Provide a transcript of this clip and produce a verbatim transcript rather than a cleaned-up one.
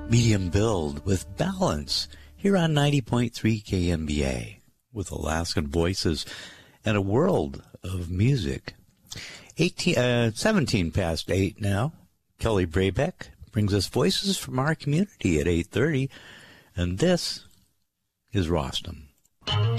Medium Build with Balance here on ninety point three K M B A with Alaskan voices and a world of music. eighteen, uh, seventeen past eight now. Kelly Brabeck brings us voices from our community at eight thirty, and this is Rostam.